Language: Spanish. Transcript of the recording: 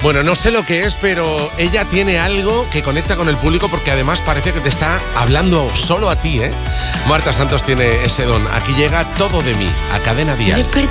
Bueno, no sé lo que es, pero ella tiene algo que conecta con el público porque además parece que te está hablando solo a ti, ¿eh? Marta Santos tiene ese don. Aquí llega Todo de mí, a Cadena Dial.